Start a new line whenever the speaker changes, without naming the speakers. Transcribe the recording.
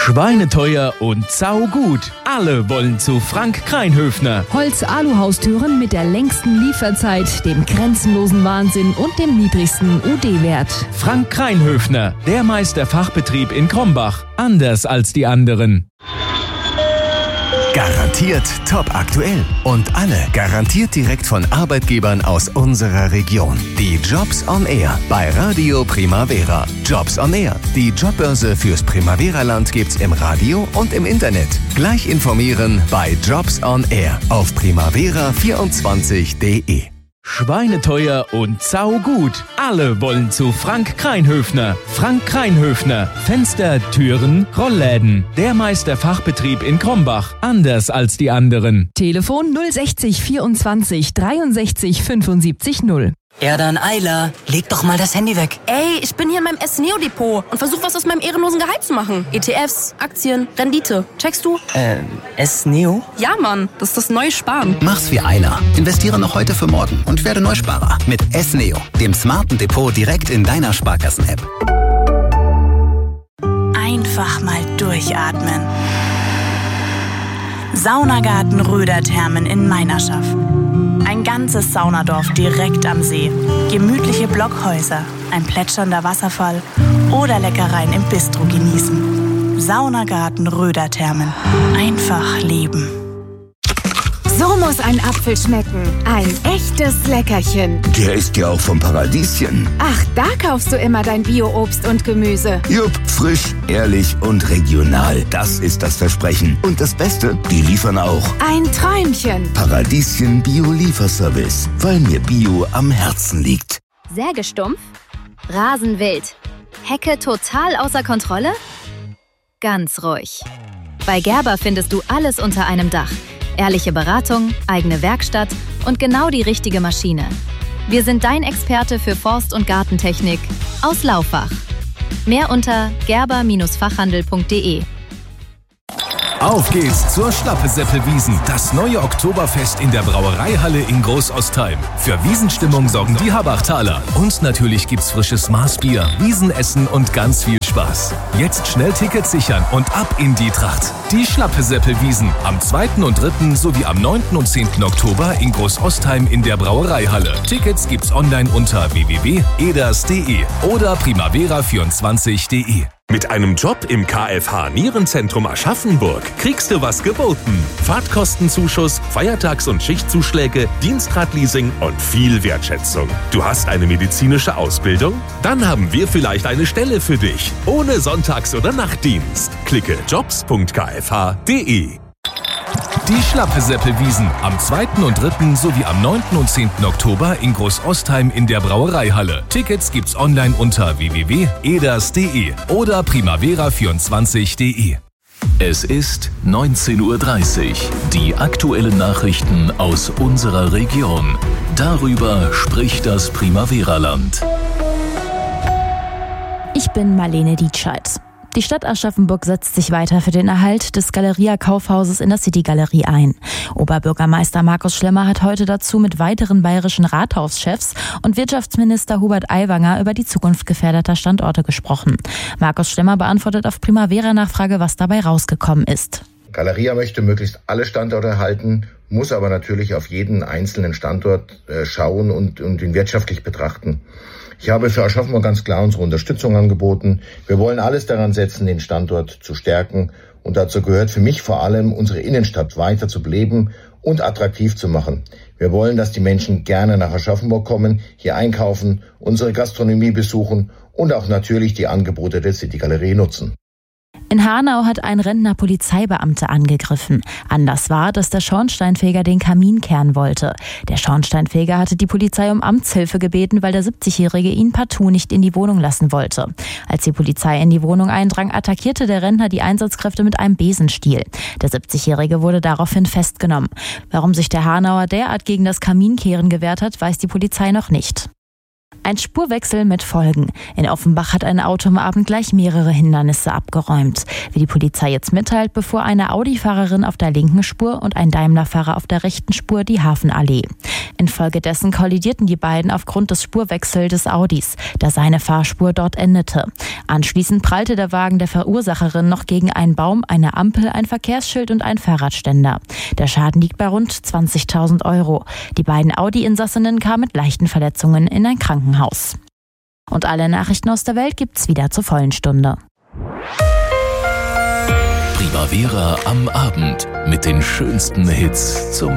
Schweineteuer und saugut. Alle wollen zu Frank Kreinhöfner.
Holz-Alu-Haustüren mit der längsten Lieferzeit, dem grenzenlosen Wahnsinn und dem niedrigsten UD-Wert.
Frank Kreinhöfner, der Meisterfachbetrieb in Krombach. Anders als die anderen.
Garantiert top aktuell und alle garantiert direkt von Arbeitgebern aus unserer Region. Die Jobs on Air bei Radio Primavera. Jobs on Air, die Jobbörse fürs Primavera-Land gibt's im Radio und im Internet. Gleich informieren bei Jobs on Air auf primavera24.de.
Schweineteuer und saugut. Alle wollen zu Frank Kreinhöfner. Frank Kreinhöfner. Fenster, Türen, Rollläden. Der Meisterfachbetrieb in Krombach. Anders als die anderen.
Telefon 060 24 63 75 0.
Erdan Eiler, leg doch mal das Handy weg.
Ey, ich bin hier in meinem S-Neo-Depot und versuche was aus meinem ehrenlosen Gehalt zu machen. ETFs, Aktien, Rendite. Checkst du?
S-Neo?
Ja, Mann, das ist das neue Sparen.
Mach's wie Eiler. Investiere noch heute für morgen und werde Neusparer. Mit S-Neo, dem smarten Depot direkt in deiner Sparkassen-App.
Einfach mal durchatmen. Saunagarten Röderthermen in Meinerschaft. Ein ganzes Saunadorf direkt am See. Gemütliche Blockhäuser, ein plätschernder Wasserfall oder Leckereien im Bistro genießen. Saunagarten Röderthermen. Einfach leben.
So muss ein Apfel schmecken. Ein echtes Leckerchen.
Der ist ja auch vom Paradieschen.
Ach, da kaufst du immer dein Bio-Obst und Gemüse.
Jupp, frisch, ehrlich und regional. Das ist das Versprechen. Und das Beste, die liefern auch.
Ein Träumchen.
Paradieschen Bio-Lieferservice, weil mir Bio am Herzen liegt.
Sägestumpf? Rasenwild? Hecke total außer Kontrolle? Ganz ruhig. Bei Gerber findest du alles unter einem Dach. Ehrliche Beratung, eigene Werkstatt und genau die richtige Maschine. Wir sind dein Experte für Forst- und Gartentechnik aus Laufach. Mehr unter gerber-fachhandel.de.
Auf geht's zur Schlappeseppelwiesen, das neue Oktoberfest in der Brauereihalle in Großostheim. Für Wiesenstimmung sorgen die Habachtaler. Und natürlich gibt's frisches Maßbier, Wiesenessen und ganz viel Spaß. Jetzt schnell Tickets sichern und ab in die Tracht. Die Schlappeseppelwiesen am 2. und 3. sowie am 9. und 10. Oktober in Großostheim in der Brauereihalle. Tickets gibt's online unter www.eders.de oder primavera24.de.
Mit einem Job im KFH Nierenzentrum Aschaffenburg kriegst du was geboten. Fahrtkostenzuschuss, Feiertags- und Schichtzuschläge, Dienstradleasing und viel Wertschätzung. Du hast eine medizinische Ausbildung? Dann haben wir vielleicht eine Stelle für dich. Ohne Sonntags- oder Nachtdienst. Klicke jobs.kfh.de.
Die Schlappeseppelwiesen am 2. und 3. sowie am 9. und 10. Oktober in Großostheim in der Brauereihalle. Tickets gibt's online unter www.eders.de oder primavera24.de.
Es ist 19:30 Uhr. Die aktuellen Nachrichten aus unserer Region. Darüber spricht das Primavera-Land.
Ich bin Marlene Dietscheid. Die Stadt Aschaffenburg setzt sich weiter für den Erhalt des Galeria-Kaufhauses in der City-Galerie ein. Oberbürgermeister Markus Schlemmer hat heute dazu mit weiteren bayerischen Rathauschefs und Wirtschaftsminister Hubert Aiwanger über die Zukunft gefährdeter Standorte gesprochen. Markus Schlemmer beantwortet auf Primavera-Nachfrage, was dabei rausgekommen ist.
Galeria möchte möglichst alle Standorte erhalten, muss aber natürlich auf jeden einzelnen Standort schauen und ihn wirtschaftlich betrachten. Ich habe für Aschaffenburg ganz klar unsere Unterstützung angeboten. Wir wollen alles daran setzen, den Standort zu stärken. Und dazu gehört für mich vor allem, unsere Innenstadt weiter zu beleben und attraktiv zu machen. Wir wollen, dass die Menschen gerne nach Aschaffenburg kommen, hier einkaufen, unsere Gastronomie besuchen und auch natürlich die Angebote der City-Galerie nutzen.
In Hanau hat ein Rentner Polizeibeamte angegriffen. Anlass war, dass der Schornsteinfeger den Kamin kehren wollte. Der Schornsteinfeger hatte die Polizei um Amtshilfe gebeten, weil der 70-Jährige ihn partout nicht in die Wohnung lassen wollte. Als die Polizei in die Wohnung eindrang, attackierte der Rentner die Einsatzkräfte mit einem Besenstiel. Der 70-Jährige wurde daraufhin festgenommen. Warum sich der Hanauer derart gegen das Kaminkehren gewehrt hat, weiß die Polizei noch nicht. Ein Spurwechsel mit Folgen. In Offenbach hat ein Auto am Abend gleich mehrere Hindernisse abgeräumt. Wie die Polizei jetzt mitteilt, befuhr eine Audi-Fahrerin auf der linken Spur und ein Daimler-Fahrer auf der rechten Spur die Hafenallee. Infolgedessen kollidierten die beiden aufgrund des Spurwechsels des Audis, da seine Fahrspur dort endete. Anschließend prallte der Wagen der Verursacherin noch gegen einen Baum, eine Ampel, ein Verkehrsschild und einen Fahrradständer. Der Schaden liegt bei rund 20.000 €. Die beiden Audi-Insassinnen kamen mit leichten Verletzungen in ein Krankenhaus. Und alle Nachrichten aus der Welt gibt's wieder zur vollen Stunde.
Primavera am Abend mit den schönsten Hits zum